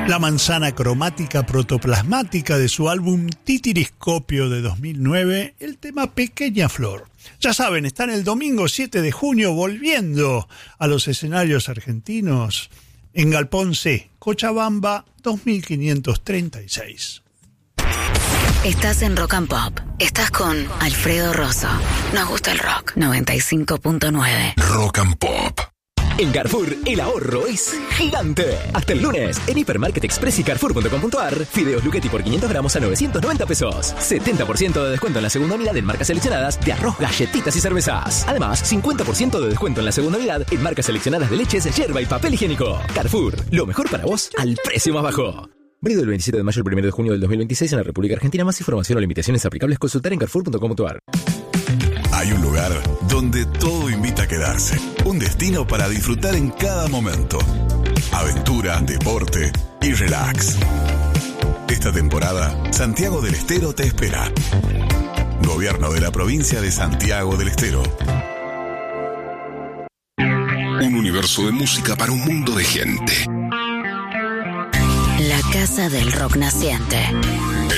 La manzana cromática protoplasmática de su álbum Titiriscopio de 2009, el tema Pequeña Flor. Ya saben, están el domingo 7 de junio volviendo a los escenarios argentinos en Galpón C, Cochabamba 2536. Estás en Rock and Pop. Estás con Alfredo Rosso. Nos gusta el rock. 95.9. Rock and Pop. En Carrefour, el ahorro es gigante. Hasta el lunes, en Hipermarket Express y Carrefour.com.ar, fideos Luchetti por 500 gramos a 990 pesos. 70% de descuento en la segunda unidad en marcas seleccionadas de arroz, galletitas y cervezas. Además, 50% de descuento en la segunda unidad en marcas seleccionadas de leches, yerba y papel higiénico. Carrefour, lo mejor para vos al precio más bajo. Válido del 27 de mayo al 1 de junio del 2026 en la República Argentina. Más información o limitaciones aplicables consultar en Carrefour.com.ar. Hay un lugar donde todo invita a quedarse. Un destino para disfrutar en cada momento. Aventura, deporte y relax. Esta temporada, Santiago del Estero te espera. Gobierno de la provincia de Santiago del Estero. Un universo de música para un mundo de gente. La Casa del Rock Naciente.